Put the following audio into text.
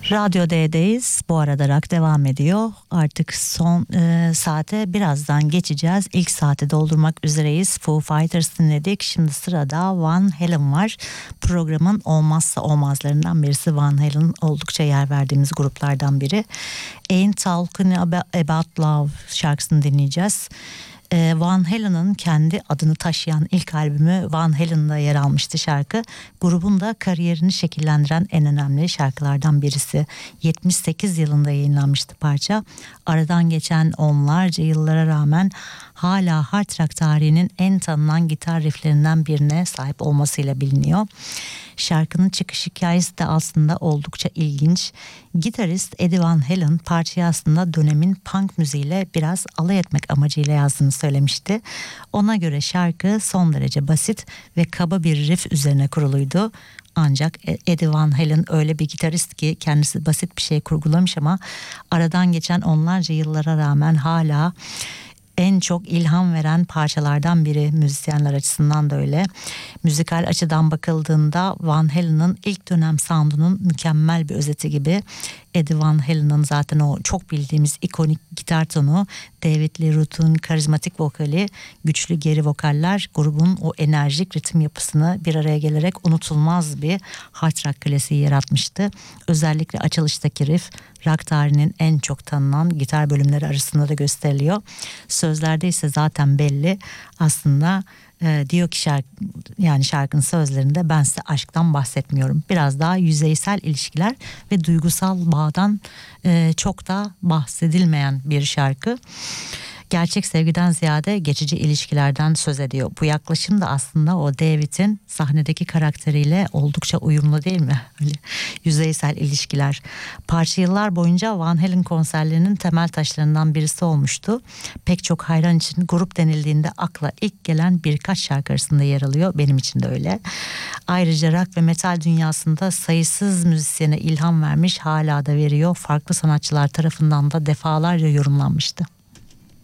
Radyo D'deyiz. Bu arada rock devam ediyor. Artık son saate birazdan geçeceğiz. İlk saati doldurmak üzereyiz. Foo Fighters dinledik. Şimdi sırada Van Halen var. Programın olmazsa olmazlarından birisi Van Halen. Oldukça yer verdiğimiz gruplardan biri. Ain't Talking About Love şarkısını dinleyeceğiz. Van Halen'ın kendi adını taşıyan ilk albümü Van Halen'da yer almıştı şarkı. Grubun da kariyerini şekillendiren en önemli şarkılardan birisi. 78 yılında yayınlanmıştı parça. Aradan geçen onlarca yıllara rağmen hala hard rock tarihinin en tanınan gitar rifflerinden birine sahip olmasıyla biliniyor. Şarkının çıkış hikayesi de aslında oldukça ilginç. Gitarist Eddie Van Halen parçayı aslında dönemin punk müziğiyle biraz alay etmek amacıyla yazdığını söylemişti. Ona göre şarkı son derece basit ve kaba bir riff üzerine kuruluydu. Ancak Eddie Van Halen öyle bir gitarist ki kendisi basit bir şey kurgulamış ama aradan geçen onlarca yıllara rağmen hala en çok ilham veren parçalardan biri, müzisyenler açısından da öyle. Müzikal açıdan bakıldığında Van Halen'ın ilk dönem sound'unun mükemmel bir özeti gibi. Eddie Van Halen'ın zaten o çok bildiğimiz ikonik gitar tonu, David Lee Roth'un karizmatik vokali, güçlü geri vokaller grubun o enerjik ritim yapısını bir araya gelerek unutulmaz bir hard rock klasiği yaratmıştı. Özellikle açılıştaki riff rock tarihinin en çok tanınan gitar bölümleri arasında da gösteriliyor. Sözlerde ise zaten belli. Aslında diyor ki şarkının sözlerinde ben size aşktan bahsetmiyorum. Biraz daha yüzeysel ilişkiler ve duygusal bağdan çok da bahsedilmeyen bir şarkı. Gerçek sevgiden ziyade geçici ilişkilerden söz ediyor. Bu yaklaşım da aslında o David'in sahnedeki karakteriyle oldukça uyumlu değil mi? Öyle yüzeysel ilişkiler. Parça yıllar boyunca Van Halen konserlerinin temel taşlarından birisi olmuştu. Pek çok hayran için grup denildiğinde akla ilk gelen birkaç şarkı arasında yer alıyor. Benim için de öyle. Ayrıca rock ve metal dünyasında sayısız müzisyene ilham vermiş, hala da veriyor. Farklı sanatçılar tarafından da defalarca yorumlanmıştı.